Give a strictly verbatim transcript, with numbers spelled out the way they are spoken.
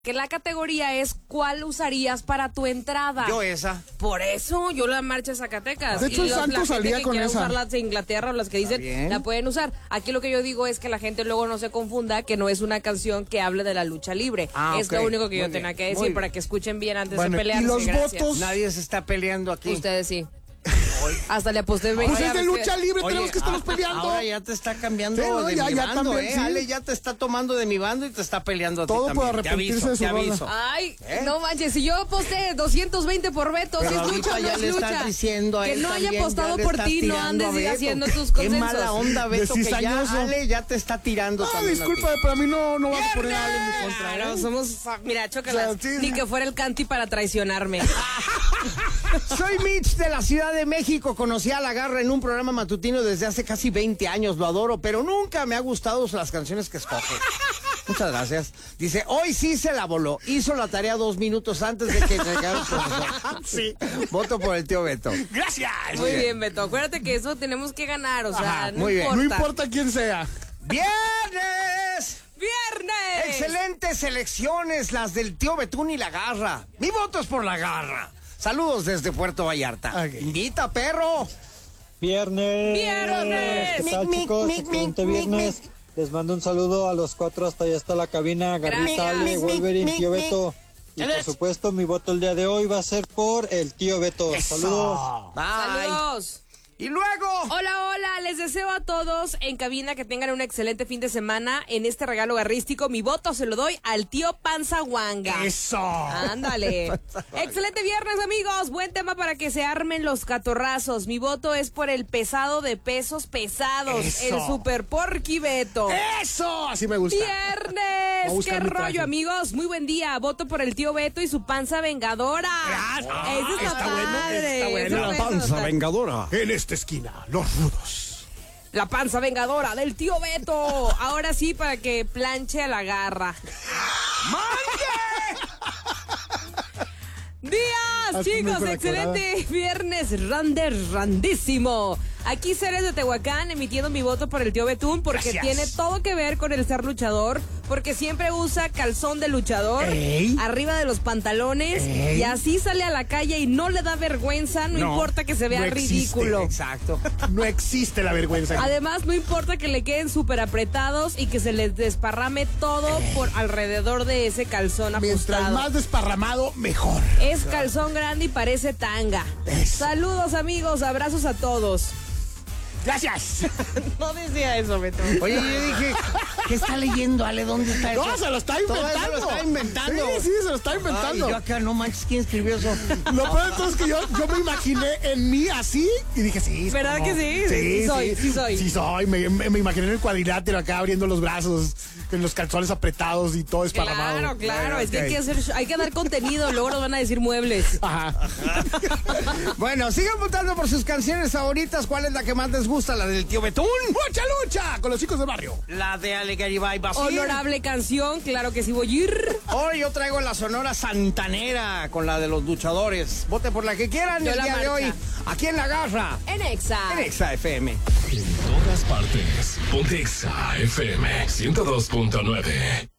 Que la categoría es ¿cuál usarías para tu entrada? Yo esa. Por eso yo la marcha de Zacatecas. De hecho, y el Santo la gente salía que con quiera esa. usar las de Inglaterra o las que dicen la pueden usar. Aquí lo que yo digo es que la gente luego no se confunda que no es una canción que hable de la lucha libre. Ah, es okay. lo único que Muy yo bien. tenía que Muy decir bien. para que escuchen bien antes Bueno, de pelearse. y los Gracias. votos. Nadie se está peleando aquí. Ustedes sí. Hasta le aposté Pues veinte. es de lucha libre, Oye, tenemos que estarnos ah, peleando. Ahora ya te está cambiando Sí, no, de ya- mi ya bando, también, ¿eh? sí. Ale ya te está tomando de mi bando y te está peleando a ti Todo por también. Te arrepentirse aviso, de su te rola. aviso. Ay, ¿Eh? no manches, si yo aposté doscientos veinte por Beto, si Pero es lucha ahorita o no ya es le lucha. estás diciendo a que él no haya también, apostado ya le por estás ti, no tirando andes a Beto. haciendo tus Qué consensos. mala onda, Beto, que ya Cizañoso. Ale ya te está tirando Ah, también a ti. disculpa, pero a mí no, no vas a poner a Ale en mi contra. Claro, ¿eh? somos, mira, chócalas, O sea, sí, ni sí. que fuera el Canti para traicionarme. Soy Mitch de la Ciudad de México. Conocí a La Garra en un programa matutino desde hace casi veinte años. Lo adoro, pero nunca me ha gustado las canciones que escoge. Muchas gracias. Dice, hoy sí se la voló. Hizo la tarea dos minutos antes de que llegara el profesor. Sí. Voto por el tío Beto. Gracias. Muy bien, Beto, acuérdate que eso tenemos que ganar, o sea, Ajá, no muy bien. importa. No importa quién sea. ¡Viernes! ¡Viernes! Excelentes elecciones, las del tío Betún y La Garra. Mi voto es por La Garra. Saludos desde Puerto Vallarta. Ok. Invita, perro. Viernes. ¡Viernes! ¿Qué tal, Mic, chicos? mic, Excelente mic, viernes. Les mando un saludo a los cuatro hasta allá está la cabina. Garrita, Gracias. Ale, Mic, mic, Wolverine, mic, tío mic. Beto. Y por Eres- supuesto, mi voto el día de hoy va a ser por el tío Beto. Saludos. Bye. ¡Saludos! Y luego... Hola, hola, les deseo a todos en cabina que tengan un excelente fin de semana en este regalo garrístico. Mi voto se lo doy al tío Panza Huanga. Eso. Ándale. Excelente viernes, amigos. Buen tema para que se armen los catorrazos. Mi voto es por el pesado de pesos pesados, Eso. el Super Porky Beto. Eso. Así me gusta. Voy a Viernes, buscar qué mi rollo, traje. amigos. Muy buen día. Voto por el tío Beto y su panza vengadora. Gracias. Ah, Ese está, está bueno, padre. está bueno. Ese La está- panza está- vengadora. En esta esquina, los rudos. La panza vengadora del tío Beto. Ahora sí, para que planche a La Garra. Días, Hazme chicos, con la excelente viernes, rander, randísimo. Aquí Ceres de Tehuacán emitiendo mi voto por el tío Betún porque Gracias. tiene todo que ver con el ser luchador, porque siempre usa calzón de luchador Ey. arriba de los pantalones Ey. y así sale a la calle y no le da vergüenza, no, No, importa que se vea no existe, ridículo. Exacto. No existe la vergüenza. Además, no importa que le queden súper apretados y que se les desparrame todo por alrededor de ese calzón Mientras ajustado. más desparramado, mejor. Es calzón grande y parece tanga. Eso. Saludos, amigos, abrazos a todos. Gracias. No decía eso, Beto. Oye, yo dije, ¿qué está leyendo, Ale? ¿Dónde está eso? No, se lo está Todo inventando. eso lo está inventando. Sí, sí, se lo está inventando. Ay, yo acá, no manches, ¿quién escribió eso? Lo peor de todo es que yo, yo me imaginé en mí así y dije, sí. ¿Verdad ¿cómo? que sí? Sí soy, sí soy. Sí soy. Me, me- me imaginé en el cuadrilátero acá abriendo los brazos, con los calzones apretados y todo esparramado. Claro, claro. Bueno, Es que ok. hay que, hacer, hay que dar contenido, luego nos van a decir muebles. Ajá. Bueno, sigan votando por sus canciones favoritas. ¿Cuál es la que más les gusta? ¿La del tío Betún? ¡Mucha lucha! Con los chicos del barrio. La de Ale Garibay Basir. Honorable canción, claro que sí voy a ir. Hoy yo traigo la Sonora Santanera con la de los luchadores. Vote por la que quieran Yo el la día de marcha. hoy. Aquí en La Garra. En Exa. En Exa F M. En todas partes. Ponte Exa F M ciento dos punto nueve.